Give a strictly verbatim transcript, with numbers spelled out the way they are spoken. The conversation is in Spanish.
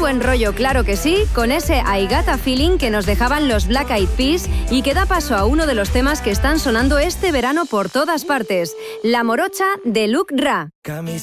buen rollo, claro que sí, con ese I Got a Feeling que nos dejaban los Black Eyed Peas y que da paso a uno de los temas que están sonando este verano por todas partes, La Morocha de Luke Ra.